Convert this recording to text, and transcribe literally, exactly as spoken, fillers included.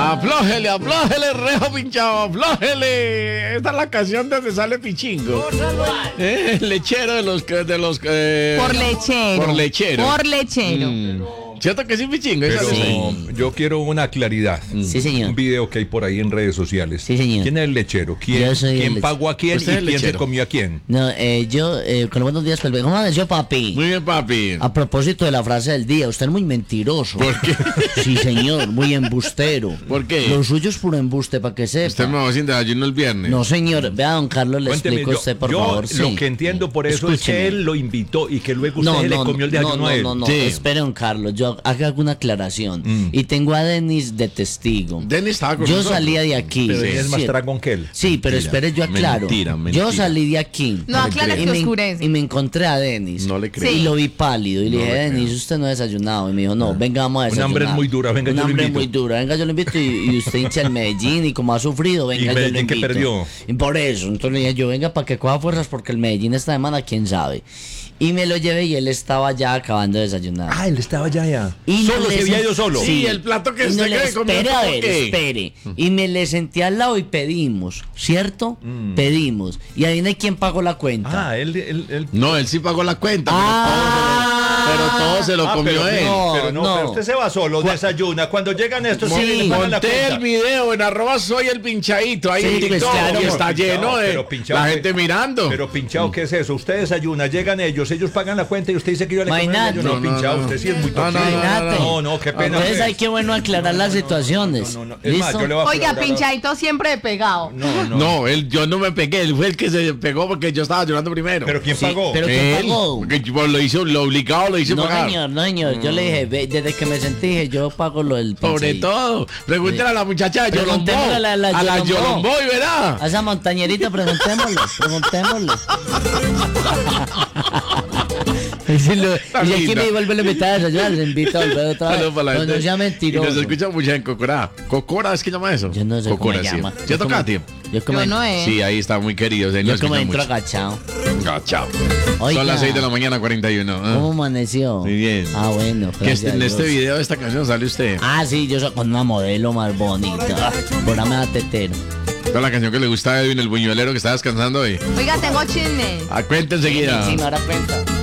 Aflójele, aflójele, rejo pinchado, aflójele. Esta es la canción de donde sale Pichingo. Eh, el lechero de los... De los eh, por lechero. Por lechero. Por lechero. Mm. ¿Cierto que sí, Pichingo? Pero Sí. yo quiero una claridad. Sí, señor. Un video que hay por ahí en redes sociales. Sí, señor. ¿Quién es el lechero? ¿Quién, Yo soy el ¿quién lech- pagó a quién y Usted es el quién se lechero. comió a quién? No, eh, yo, eh, con los buenos días, pues, ¿cómo amaneció, papi? Muy bien, papi. A propósito de la frase del día, usted es muy mentiroso. ¿Por qué? Sí, señor, muy embustero. ¿Por qué? Lo suyo es puro embuste, para que sepa. Usted me va sin desayuno el viernes. No, señor, vea, don Carlos, le Cuénteme, explico a yo, usted, por yo favor. lo sí. que entiendo por eso Escúcheme. es que él lo invitó y que luego usted le comió el desayuno no, a él. No, no, no, Sí. espere, don Carlos, yo haga alguna aclaración. Mm. Y tengo a Denis de testigo. Denis estaba con Yo nosotros. salía de aquí. Pero sí, él es más sí. tragón que él. Sí, pero Mentira, espere, yo aclaro. mentira, mentira. Yo salí de aquí. No, aclara y que me, oscurece. y me encontré a Denis. No le creo. Y lo vi pálido. Y le No dije, le creo. Denis, usted no ha desayunado. Y me dijo, no, venga, vamos a Una desayunar. hambre muy dura, venga, Una yo lo hambre invito. muy dura, venga, yo lo invito. Y, y usted hincha el Medellín. Y como ha sufrido, venga, yo lo Medellín que invito. perdió. Y por eso, entonces le dije yo, venga, para que coja fuerzas, porque el Medellín esta semana, quién sabe. Y me lo llevé y él estaba ya acabando de desayunar. Ah, él estaba ya allá. Y Solo no se le había sen- ido solo. Sí, el plato que Y no usted le- cree comió. espere, a ¿por ver, qué? espere. Y me le senté al lado y pedimos, ¿cierto? Pedimos. Y adivine quién pagó la cuenta. Ah, él, él, él- No, él sí pagó la cuenta. Ah. pero todo se lo, pero todo se lo Ah, comió pero, él. no. pero no, pero usted se va solo, desayuna. Cuando llegan estos, sí, Sí, le pagan la Monté cuenta. el video en arroba soy el pinchadito ahí Sí, en pues TikTok claro, y está pero lleno pinchado, de pero pinchado, la ¿qué? gente mirando. Pero pinchado, ¿qué es eso? Usted desayuna, llegan ellos, ellos pagan la cuenta y usted dice que yo le comí el Imagínate. desayuno. No, no, pinchado, no. usted sí es muy No, no, tóxico. Imagínate. No, no, qué pena. Entonces pues. hay que bueno aclarar las situaciones. No, no, no. Es más, ¿Listo? yo le voy a Oiga, colaborar. pinchadito siempre pegado. No, no. No, él, yo no me pegué, él fue el que se pegó porque yo estaba llorando primero. ¿Pero quién Sí, pagó? pero- ¿quién él, pagó? porque yo lo hizo, lo obligado lo hice No, pagar. señor, no, señor. Yo le dije, ve, desde que me sentí, dije, yo pago lo del Sobre pinchadito. todo, pregúntale a la muchacha de Yolombó, Preguntémosle a la- la a la Yolombó. Yolombó y verá. A esa montañerita, preguntémosle, preguntémosle. Y si, lo, y si aquí linda. me vuelve a invitar a desayunar, les invito a volver otra vez. Saludos para la No, gente. no sea Y mentiroso. nos escucha mucha en Cocorá. ¿Cocora es que llama eso? Yo no sé cómo Cocora, se sí. llama. ¿Ya Yo como- toca, tío? Yo como, Yo no es. Sí, ahí está muy querido. Él yo nos como escucha entro mucho. agachado. Agachado. Oiga. Son las seis de la mañana, cuarenta y uno. ¿eh? ¿Cómo amaneció? Muy bien. Ah, bueno. Que este- gracias en a este Dios. video de esta canción sale usted. Ah, sí, yo soy con una modelo más bonita. Por me da tetero. Toda la canción que le gusta a Edwin, el buñuelero que está descansando hoy. Oiga, tengo chisme. A cuenta enseguida. Sí, me ahora cuenta.